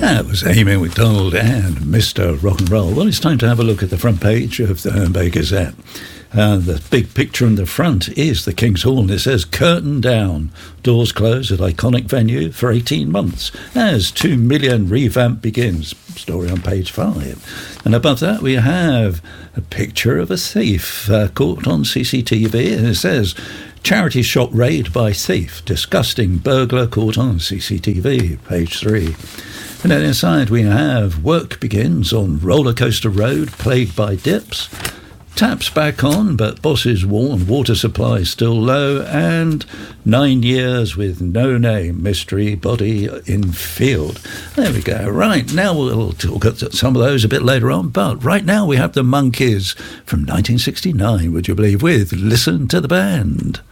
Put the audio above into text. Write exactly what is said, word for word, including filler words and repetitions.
That was Amy MacDonald and Mister Rock and Roll. Well, it's time to have a look at the front page of the Herne Bay Gazette. Uh, the big picture on the front is the King's Hall, and it says, curtain down. Doors close at iconic venue for eighteen months as two million revamp begins. Story on page five. And above that, we have a picture of a thief uh, caught on C C T V, and it says, charity shop raid by thief. Disgusting burglar caught on C C T V. Page three. And then inside we have work begins on roller coaster road plagued by dips. Taps back on, but bosses warn water supply still low. And nine years with no name, mystery body in field. There we go. Right, now we'll talk about some of those a bit later on. But right now we have the Monkees from nineteen sixty-nine, would you believe, with Listen to the Band.